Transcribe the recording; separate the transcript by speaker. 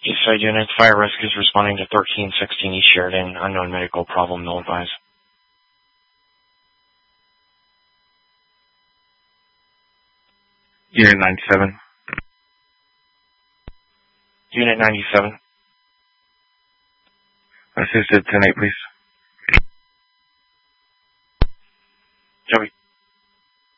Speaker 1: Eastside Unit, fire risk is responding to 1316 East Sheridan. Unknown medical problem, null advise.
Speaker 2: Unit 97.
Speaker 1: Unit 97.
Speaker 2: Assisted 10-8, please.